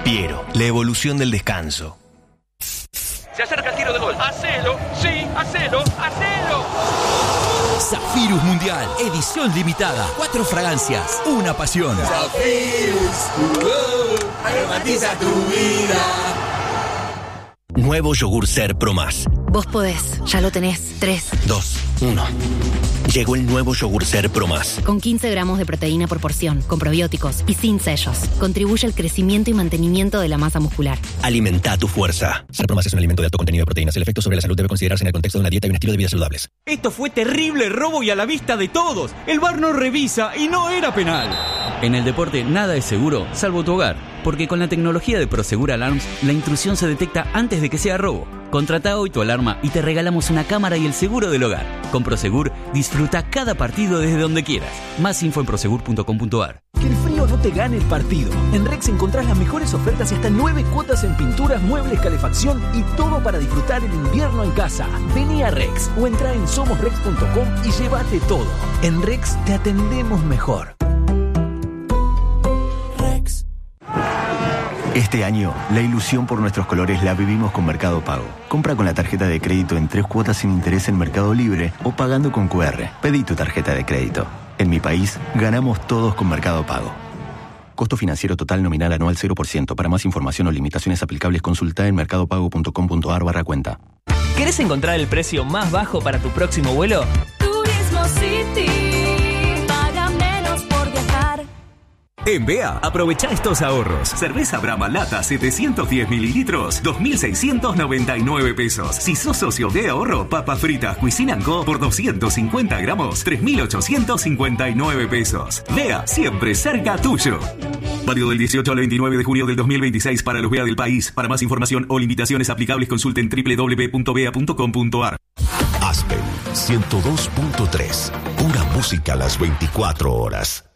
Piero, la evolución del descanso. Se acerca el tiro de gol. ¡Hacelo! ¡Sí! ¡Hacelo! ¡Hacelo! Zafirus Mundial, edición limitada. 4 fragancias, una pasión. Zafirus, aromatiza tu vida. Nuevo yogur Ser Pro Más. Vos podés, ya lo tenés. 3, 2, 1. Llegó el nuevo yogur Ser Pro Más. Con 15 gramos de proteína por porción, con probióticos y sin sellos. Contribuye al crecimiento y mantenimiento de la masa muscular. Alimenta tu fuerza. Ser Pro Más es un alimento de alto contenido de proteínas. El efecto sobre la salud debe considerarse en el contexto de una dieta y un estilo de vida saludables. Esto fue terrible robo y a la vista de todos. El VAR no revisa y no era penal. En el deporte nada es seguro, salvo tu hogar. Porque con la tecnología de Prosegur Alarms, la intrusión se detecta antes de que sea robo. Contrata hoy tu alarma y te regalamos una cámara y el seguro del hogar. Con Prosegur, disfruta cada partido desde donde quieras. Más info en prosegur.com.ar. Que el frío no te gane el partido. En Rex encontrás las mejores ofertas y hasta 9 cuotas en pinturas, muebles, calefacción y todo para disfrutar el invierno en casa. Vení a Rex o entrá en somosrex.com y llévate todo. En Rex te atendemos mejor. Este año, la ilusión por nuestros colores la vivimos con Mercado Pago. Compra con la tarjeta de crédito en 3 cuotas sin interés en Mercado Libre o pagando con QR. Pedí tu tarjeta de crédito. En mi país, ganamos todos con Mercado Pago. Costo financiero total nominal anual 0%. Para más información o limitaciones aplicables, consulta en mercadopago.com.ar/cuenta. ¿Querés encontrar el precio más bajo para tu próximo vuelo? Turismo City. Paga menos por viajar. En BEA, aprovecha estos ahorros. Cerveza Brahma Lata 710 mililitros, 2.699 pesos. Si sos socio de ahorro, papas fritas Cuisine & Co por 250 gramos, 3.859 pesos. BEA, siempre cerca tuyo. Válido del 18 al 29 de junio del 2026 para los BEA del país. Para más información o limitaciones aplicables, consulten www.bea.com.ar. Aspen 102.3. Pura música a las 24 horas.